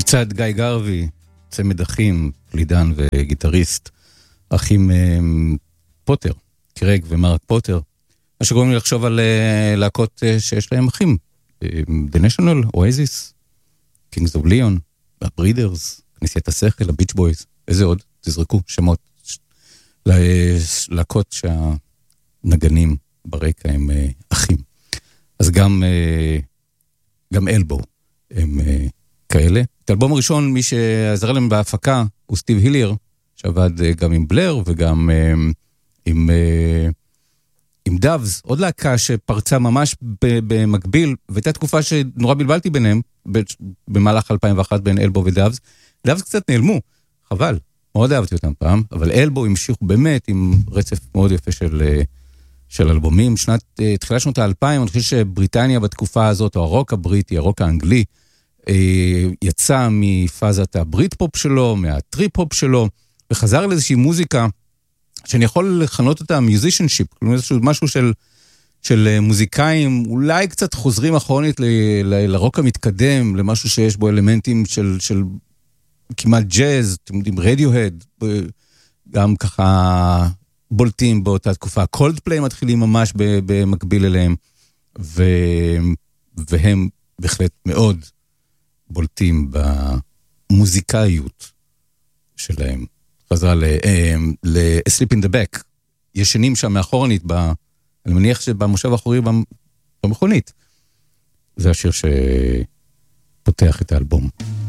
לצד גיא גרווי, צמד אחים, לידן וגיטריסט, אחים פוטר, קרג ומרק פוטר, מה שגורם לי לחשוב על להקות שיש להם אחים, The National, Oasis, Kings of Leon, הברידרס, כנסיית השכל, הביץ' בויז, איזה עוד? תזרקו שמות להקות שהנגנים ברקע הם אחים. אז גם אלבו הם כאלה. את האלבום הראשון, מי שעזר להם בהפקה הוא סטיב הילר, שעבד גם עם בלר וגם עם דאבס, עוד להקה שפרצה ממש במקביל, והייתה תקופה שנורא בלבלתי ביניהם, במהלך 2001 בין אלבו ודאבס. דאבס קצת נעלמו, חבל, מאוד אהבתי אותם פעם, אבל אלבו המשיכו באמת עם רצף מאוד יפה של אלבומים. תחילה שנות ה-2000, אני חושב שבריטניה בתקופה הזאת, או הרוק הבריטי, הרוק האנגלי, יצא מפאזת הברית פופ שלו, מהטריפ פופ שלו, וחזר לאיזושהי מוזיקה, שאני יכול לכנות אותה מיוזישנשיפ, משהו של מוזיקאים, אולי קצת חוזרים אחרונית לרוק המתקדם, למשהו שיש בו אלמנטים של כמעט ג'אז, עם רדיוהד, גם ככה בולטים באותה תקופה. קולדפליי מתחילים ממש במקביל אליהם, והם בהחלט מאוד בולטים במוזיקאיות שלהם. חזרה ל-Sleep in the Back, ישנים שם מאחורנית, אני מניח שבמושב האחורי במכונית. זה השיר שפותח את האלבום.